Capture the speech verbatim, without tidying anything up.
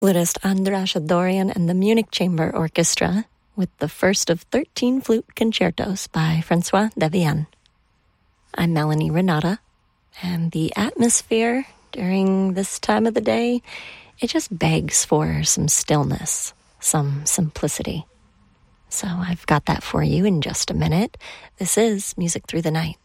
Flutist Andras Dorian and the Munich Chamber Orchestra with the first of thirteen flute concertos by Francois Devienne. I'm Melanie Renata, and the atmosphere during this time of the day, it just begs for some stillness, some simplicity. So I've got that for you in just a minute. This is Music Through the Night.